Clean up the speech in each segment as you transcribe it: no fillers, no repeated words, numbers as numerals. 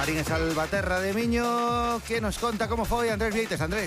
Marín e Salvaterra de Miño, que nos conta como foi Andrés Vieites. Andrés.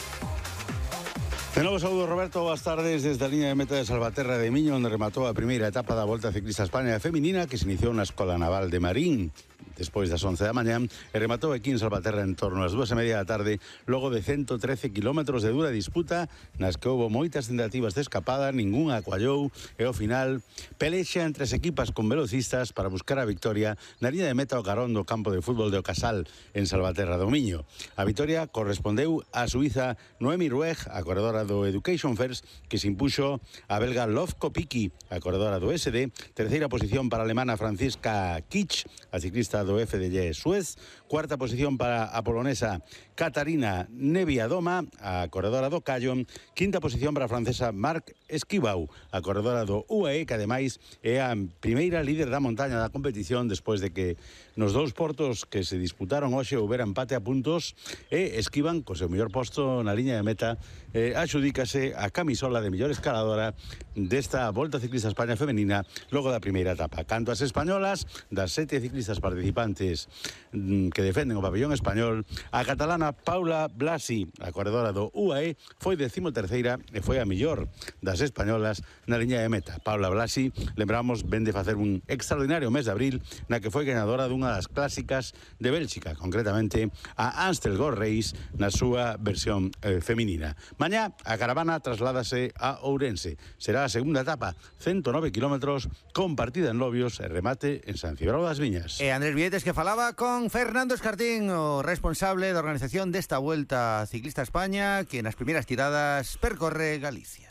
De novo saúdo, Roberto, boas tardes desde a liña de meta de Salvaterra de Miño, onde rematou a primeira etapa da Volta Ciclista España Feminina, que se iniciou na Escola Naval de Marín despois das 11 da mañá e rematou aquí en Salvaterra en torno ás 2:30 da tarde, logo de 113 kilómetros de dura disputa nas que houve moitas tentativas de escapada, ningunha coallou e ao final pelexa entre as equipas con velocistas para buscar a victoria na liña de meta ao carón do campo de fútbol de Ocasal en Salvaterra do Miño. A victoria correspondeu á suiza Noemi Rueg, a corredora do Education First, que se impuxo a belga Love Kopicki, a corredora do SD, terceira posición para a alemana Franziska Kitsch, a ciclista do FDJ Suez, cuarta posición para a polonesa Katarina Neviadoma, a corredora do Callon, quinta posición para a francesa Marc Esquivau, a corredora do UAE, que ademais é a primeira líder da montaña da competición despois de que nos dous portos que se disputaron hoxe houbera empate a puntos e Esquivan, co seu mellor posto na liña de meta, axudícase a camisola de mellor escaladora desta Volta Ciclista España Femenina logo da primeira etapa. Canto as españolas, das 7 ciclistas participantes que defenden o pabellón español, a catalana Paula Blasi, a corredora do UAE, foi 13ª e foi a mellor das españolas na liña de meta. Paula Blasi, lembramos, ven de facer un extraordinario mes de abril na que foi ganadora dunha das clásicas de Bélxica, concretamente a Amstel Gold Race na súa versión feminina. Mañá a caravana trasládase a Ourense. Será a segunda etapa, 109 kilómetros, con partida en Lobios e remate en San Cibrao das Viñas. E Andrés Vieites, que falaba con Fernando Escartín, o responsable da organización desta Vuelta Ciclista España, que nas primeiras tiradas percorre Galicia.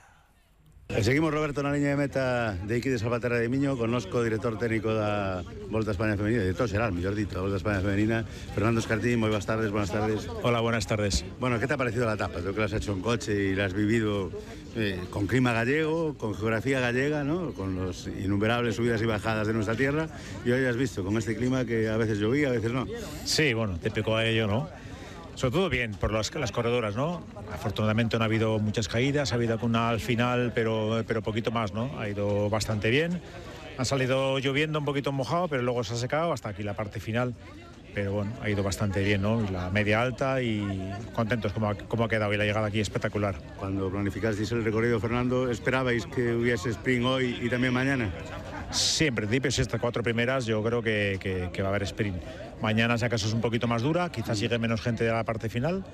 E seguimos, Roberto, na liña de meta de aquí de Salvaterra de Miño, connosco o director técnico da Volta España Femenina, director xeral, mellor dito, da Volta España Femenina, Fernando Escartín. Moi boas tardes, buenas tardes. Hola, buenas tardes. Bueno, ¿qué te ha parecido la etapa? Creo que la has hecho en coche y la has vivido con clima gallego, con geografía gallega, ¿no? Con los innumerables subidas y bajadas de nuestra tierra, y hoy has visto con este clima que a veces llovía, a veces no. Sí, bueno, típico a ello, ¿no? Sobre todo bien por las corredoras, ¿no? Afortunadamente no ha habido muchas caídas, ha habido alguna al final, pero poquito más, ¿no? Ha ido bastante bien. Han salido lloviendo, un poquito mojado, pero luego se ha secado hasta aquí la parte final. Pero bueno, ha ido bastante bien, ¿no? La media alta y contentos como ha quedado, y la llegada aquí espectacular. Cuando planificasteis el recorrido, Fernando, ¿esperabais que hubiese sprint hoy y también mañana? Sí, en principio, si estas 4 primeras yo creo que va a haber sprint. Mañana, si acaso, es un poquito más dura, quizás llegue menos gente de la parte final,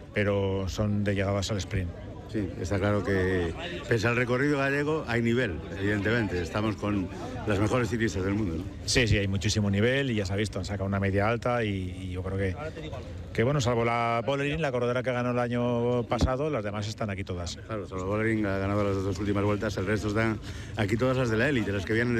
pero son de llegadas al sprint. Sí, está claro que pese al recorrido gallego hay nivel, evidentemente. Estamos con las mejores ciclistas del mundo, ¿no? Sí, hay muchísimo nivel y ya se ha visto, han sacado una media alta y yo creo que bueno, salvo la Bolerín, la corredora que ganó el año pasado, las demás están aquí todas. Claro, salvo Bolerín ha ganado las 2 últimas vueltas, el resto están aquí todas las de la élite, las que vienen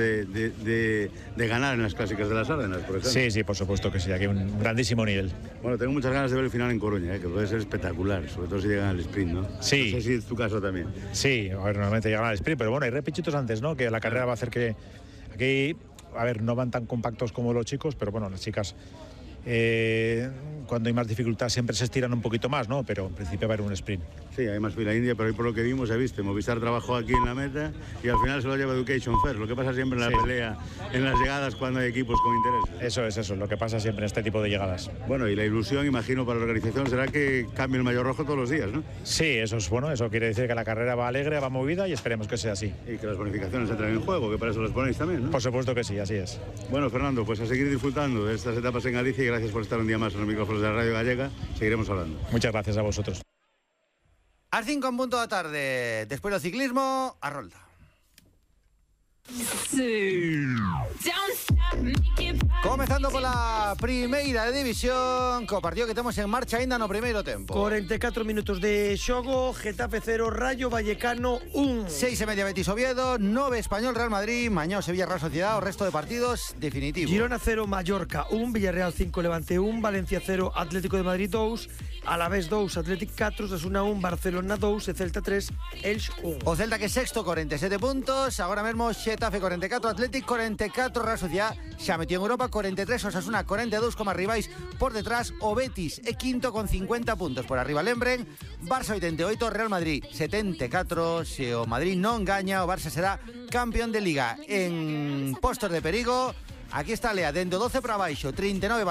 de ganar en las clásicas de las Ardenas, por ejemplo. Sí, por supuesto que sí, aquí un grandísimo nivel. Bueno, tengo muchas ganas de ver el final en Coruña, que puede ser espectacular, sobre todo si llegan al sprint, ¿no? Sí. No sé si es tu caso también. Sí, a ver, normalmente llegan al sprint, pero bueno, hay repichitos antes, ¿no? Que la carrera va a hacer que aquí, a ver, no van tan compactos como los chicos, pero bueno, las chicas cuando hay más dificultad siempre se estiran un poquito más, ¿no? Pero en principio va a haber un sprint. Sí, hay más fila india, pero hoy por lo que vimos, viste, Movistar trabajó aquí en la meta y al final se lo lleva Education First, lo que pasa siempre en la pelea, en las llegadas cuando hay equipos con interés. Eso es lo que pasa siempre en este tipo de llegadas. Bueno, y la ilusión, imagino, para la organización será que cambie el maillot rojo todos los días, ¿no? Sí, eso es bueno, eso quiere decir que la carrera va alegre, va movida y esperemos que sea así. Y que las bonificaciones entren en juego, que para eso las ponéis también, ¿no? Por supuesto que sí, así es. Bueno, Fernando, pues a seguir disfrutando de estas etapas en Galicia y gracias por estar un día más en los micrófonos de la Radio Gallega. Seguiremos hablando. Muchas gracias a vosotros. Ás 5:00 da tarde, despois do ciclismo, a rolda. Comezando pola primeira división, co partido que temos en marcha aínda no primeiro tempo. 44 minutos de xogo, Getafe 0, Rayo Vallecano 1. 6:30 Betis Oviedo, 9 Español Real Madrid, mañá o Sevilla Real Sociedad, o resto de partidos definitivos. Girona 0, Mallorca 1, Villarreal 5, Levante 1, Valencia 0, Atlético de Madrid 2, Alavés 2, Atlético 4, Osasuna 1, Barcelona 2 e Celta 3, Elx 1. O Celta, que é sexto, 47 puntos, agora mesmo Xetafe 44, Atlético 44, Real Sociedad xa metió en Europa 43, Osasuna 42 como rivais por detrás, o Betis é quinto con 50 puntos, por arriba lembren, Barça 88, Real Madrid 74, se o Madrid non gaña, o Barça será campeón de Liga. En postos de perigo, aquí está Lea, dendo 12 para baixo, 39